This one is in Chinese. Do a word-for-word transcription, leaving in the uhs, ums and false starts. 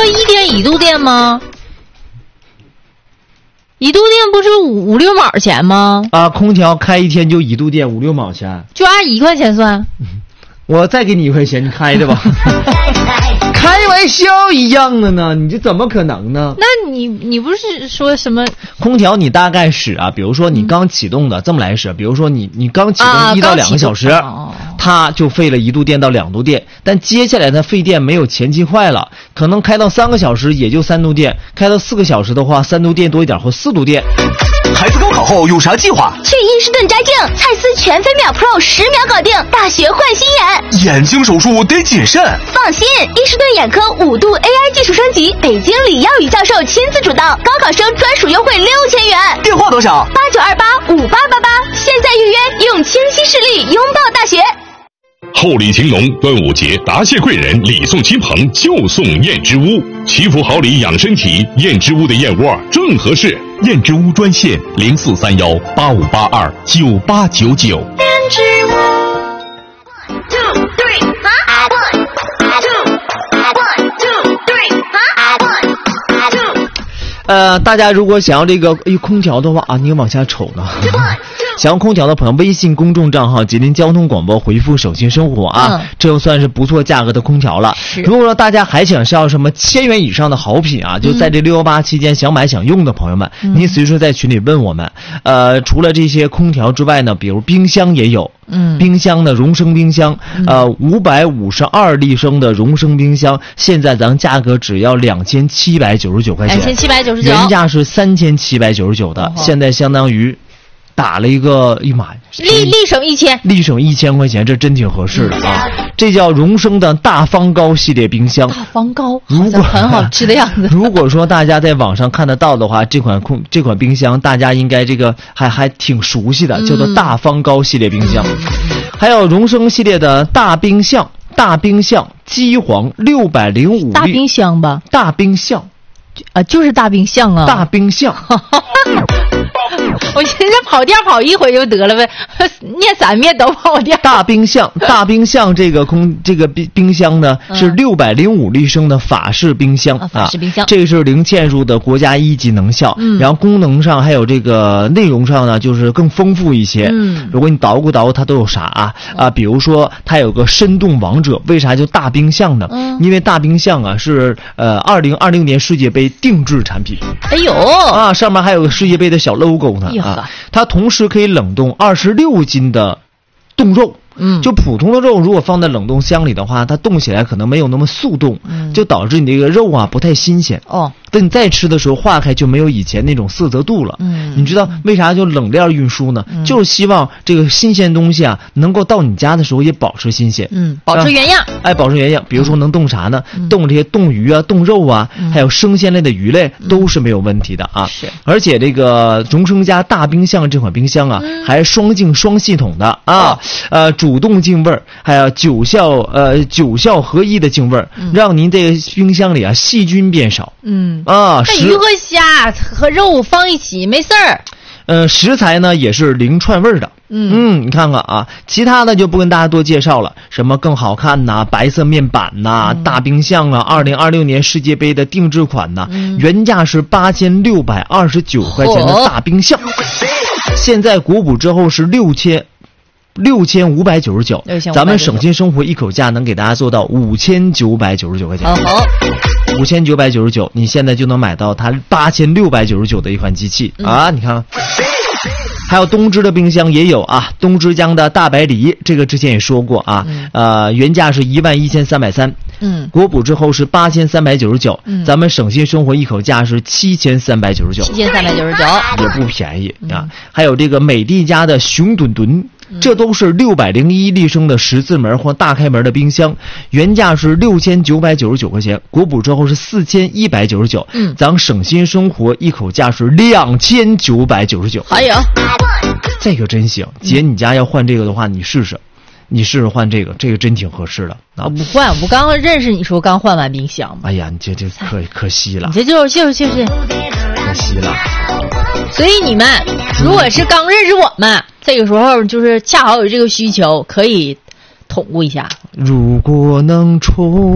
说一天一度电吗？一度电不是五五六毛钱吗？ 啊，空调开一天就一度电五六毛钱， 就按一块钱算。 我再给你一块钱，你开着吧。开玩笑一样的呢，你这怎么可能呢？ 那你你不是说什么空调你大概使啊，比如说你刚启动的、嗯、这么来使，比如说你你刚启动一到两个小时、啊、它就费了一度电到两度电，但接下来它费电没有前期快了，可能开到三个小时也就三度电，开到四个小时的话三度电多一点或四度电。 孩子高考后有啥计划？ 去伊士顿摘镜，蔡司全飞秒 Pro 十秒搞定，大学换新眼。 眼睛手术得谨慎。 放心，伊士顿眼科五度 A I 技术升级，北京李耀宇教授亲自主导，高考生专属优惠六千元。 电话多少？ 八九二八五八八八，现在预约，用清晰视力拥抱大学。 厚礼勤隆，端午节答谢贵人，礼送亲朋，就送燕之屋。祈福好礼养身体，燕之屋的燕窝正合适。燕之屋专线零四三幺八五八二九八九九。 燕之屋。One two three， 啊 one two， 啊 one two three， 啊 one two。 呃，大家如果想要这个哎空调的话啊，你往下瞅呢。想要空调的朋友，微信公众账号吉林交通广播回复手心生活啊、嗯，这就算是不错价格的空调了。如果说大家还想要什么千元以上的好品啊，就在这六幺八期间想买想用的朋友们，嗯、您随时在群里问我们。呃，除了这些空调之外呢，比如冰箱也有。嗯，冰箱的荣升冰箱，呃，五百五十二立升的荣升冰箱，现在咱价格只要两千七百九十九块钱， 两千七百九十九， 原价是三千七百九十九的、哦，现在相当于打了一个，哎呀妈呀， 立立省一千， 立省一千块钱，这真挺合适的啊！嗯、这叫荣升的大方高系列冰箱， 大方高，如果很好吃的样子。 如果说大家在网上看得到的话，这款空这款冰箱大家应该这个还还挺熟悉的，叫做大方高系列冰箱。嗯、还有荣升系列的大冰箱，大冰箱机皇六百零五， 大冰箱吧， 大冰箱。 啊，就是大冰箱啊！ 大冰箱， 我寻思跑调跑一回就得了呗，念三遍都跑调。 大冰箱，大冰箱这个空这个冰冰箱呢、嗯、是六百零五立升的法式冰箱啊， 法式冰箱， 这个是零嵌入的国家一级能效，嗯，然后功能上还有这个内容上呢，就是更丰富一些。嗯，如果你捣鼓捣鼓它都有啥啊？啊，比如说它有个深洞王者，为啥叫大冰箱呢？嗯，因为大冰箱啊是呃二零二零年世界杯定制产品。 哎呦啊，上面还有个世界杯的小 logo 呢。哎啊，它同时可以冷冻二十六斤的冻肉。嗯，就普通的肉如果放在冷冻箱里的话，它冻起来可能没有那么速冻，嗯、就导致你这个肉啊不太新鲜。哦，等你再吃的时候化开就没有以前那种色泽度了。嗯，你知道为啥就冷链运输呢？嗯、就是希望这个新鲜东西啊能够到你家的时候也保持新鲜。 嗯，保持原样。啊、 哎，保持原样。比如说能冻啥呢？嗯、冻这些冻鱼啊、冻肉啊，嗯、还有生鲜类的鱼类都是没有问题的啊。是。而且这个荣升家大冰箱这款冰箱啊，嗯、还是双净双系统的啊，哦、呃。主动净味儿，还有九效呃九效合一的净味儿，嗯、让您这个冰箱里啊细菌变少。嗯啊， 这鱼和虾和肉放一起没事儿。 呃，食材呢也是零串味儿的。嗯嗯，你看看啊，其他的就不跟大家多介绍了，什么更好看呐，白色面板呐，嗯、大冰箱啊，二零二六年世界杯的定制款呐，嗯、原价是八千六百二十九块钱的大冰箱，哦、现在国补之后是六千。六千五百九十九，咱们省心生活一口价能给大家做到五千九百九十九块钱。好，五千九百九十九，你现在就能买到它八千六百九十九的一款机器、嗯、啊！你看看，还有东芝的冰箱也有啊，东芝江的大白梨，这个之前也说过啊，嗯、呃，原价是一万一千三百三，嗯，国补之后是八千三百九十九，嗯，咱们省心生活一口价是七千三百九十九， 七千三百九十九也不便宜啊。嗯、还有这个美的家的熊墩墩。这都是六百零一立升的十字门或大开门的冰箱，原价是六千九百九十九块钱，国补之后是四千一百九十九。嗯，咱省心生活一口价是两千九百九十九。 还有， 这个真行，姐，你家要换这个的话，你试试，你试试换这个，这个真挺合适的。 啊，不换，我刚认识你说刚换完冰箱嘛。 哎呀，你这这可可惜了， 你这就是就是就是可惜了。 所以你们如果是刚认识我们，这个时候就是恰好有这个需求，可以捅咕一下。 如果能重